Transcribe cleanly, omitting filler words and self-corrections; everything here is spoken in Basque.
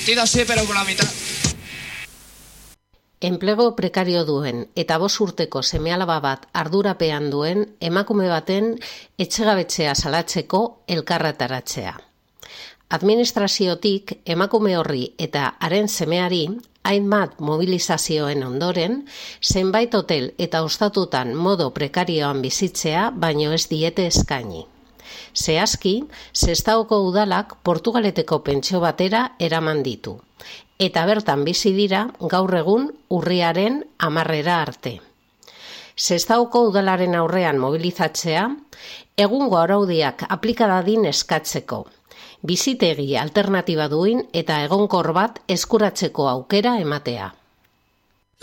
partida sí, pero con la mitad. Enplego prekario duen eta 5 urteko seme-alaba bat ardurapean duen emakume baten etxegabetzea salatzeko elkarretaratzea. Administraziotik emakume horri eta haren semeari hainbat mobilizazioen ondoren, zenbait hotel eta ostatutan modo prekarioan bizitzea baino ez diete eskaini. Zehazki, Sestaoko udalak Portugaleteko pentsio batera eraman ditu, eta bertan bizi dira gaur egun urriaren 10 arte. Sestaoko udalaren aurrean mobilizatzea, egungo araudiak aplika dadin eskatzeko, bizitegi alternatiba duin eta egonkor bat eskuratzeko aukera ematea.